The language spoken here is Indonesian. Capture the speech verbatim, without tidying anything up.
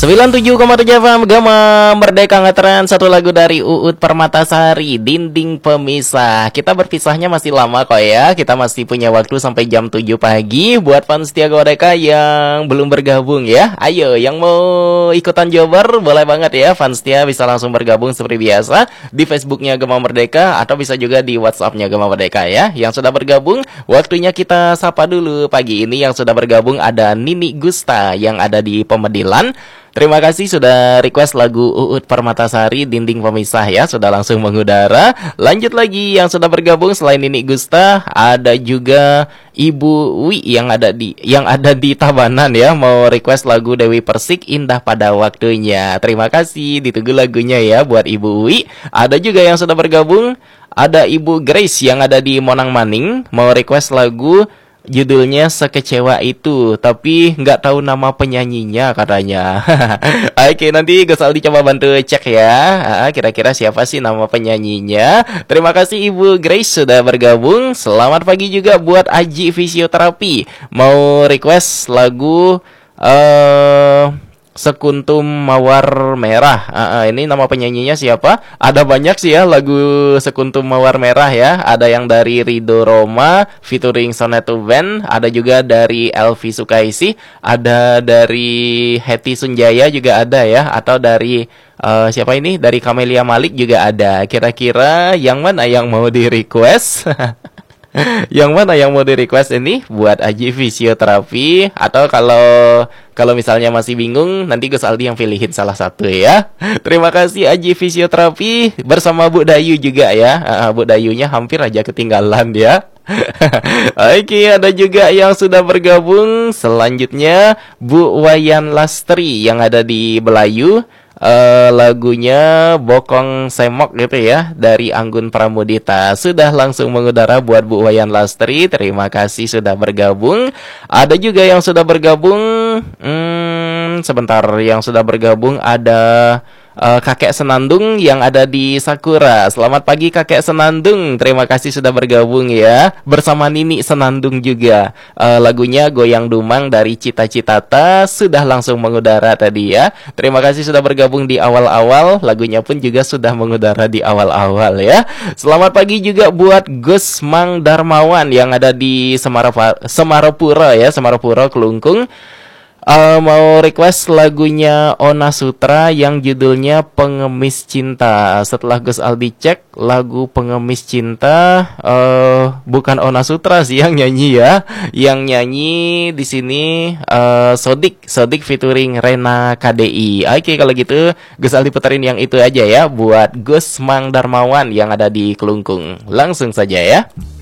sembilan puluh tujuh koma tujuh F M Gema Merdeka ngetren satu lagu dari Uut Permatasari, Dinding Pemisah. Kita berpisahnya masih lama kok ya. Kita masih punya waktu sampai jam tujuh pagi. Buat fans setia Merdeka yang belum bergabung ya, ayo yang mau ikutan Jober boleh banget ya. Fans setia bisa langsung bergabung seperti biasa di Facebooknya Gema Merdeka, atau bisa juga di WhatsAppnya Gema Merdeka ya. Yang sudah bergabung, waktunya kita sapa dulu. Pagi ini yang sudah bergabung ada Nini Gusta yang ada di Pemedilan. Terima kasih sudah request lagu Uut Permatasari, Dinding Pemisah ya. Sudah langsung mengudara. Lanjut lagi yang sudah bergabung selain Nini Gusta, ada juga Ibu Wi yang ada di yang ada di Tabanan ya, mau request lagu Dewi Persik, Indah Pada Waktunya. Terima kasih, ditunggu lagunya ya buat Ibu Wi. Ada juga yang sudah bergabung, ada Ibu Grace yang ada di Monang Maning, mau request lagu judulnya Sekecewa Itu, tapi nggak tahu nama penyanyinya katanya. Oke, nanti Gus Aldi coba bantu cek ya. Ah, kira-kira siapa sih nama penyanyinya. Terima kasih Ibu Grace sudah bergabung. Selamat pagi juga buat Aji Fisioterapi, mau request lagu eh uh, Sekuntum Mawar Merah. uh, uh, Ini nama penyanyinya siapa? Ada banyak sih ya lagu Sekuntum Mawar Merah ya. Ada yang dari Rido Roma featuring Sonetu Band, ada juga dari Elvi Sukaisi, ada dari Hetty Sunjaya juga ada ya, atau dari uh, siapa ini? Dari Camelia Malik juga ada. Kira-kira yang mana yang mau di request? Yang mana yang mau di request ini buat Aji Fisioterapi, atau kalau kalau misalnya masih bingung, nanti Gus Aldi yang pilihin salah satu ya. Terima kasih Aji Fisioterapi bersama Bu Dayu juga ya. Uh, Bu Dayunya hampir aja ketinggalan ya. Oke, ada juga yang sudah bergabung. Selanjutnya Bu Wayan Lastri yang ada di Belayu. Uh, lagunya Bokong Semok gitu ya, dari Anggun Pramudita. Sudah langsung mengudara buat Bu Wayan Lastri. Terima kasih sudah bergabung. Ada juga yang sudah bergabung, hmm, sebentar, yang sudah bergabung ada Uh, Kakek Senandung yang ada di Sakura. Selamat pagi Kakek Senandung, terima kasih sudah bergabung ya. Bersama Nini Senandung juga. uh, Lagunya Goyang Dumang dari Cita Citata sudah langsung mengudara tadi ya. Terima kasih sudah bergabung di awal-awal. Lagunya pun juga sudah mengudara di awal-awal ya. Selamat pagi juga buat Gus Mang Darmawan yang ada di Semarapa, Semarapura ya, Semarapura Kelungkung. Uh, mau request lagunya Ona Sutra yang judulnya Pengemis Cinta. Setelah Gus Aldi cek, lagu Pengemis Cinta uh, bukan Ona Sutra sih yang nyanyi ya. Yang nyanyi di sini uh, Sodik, Sodik featuring Rena K D I. Oke, kalau gitu Gus Aldi puterin yang itu aja ya buat Gus Mang Darmawan yang ada di Kelungkung. Langsung saja ya.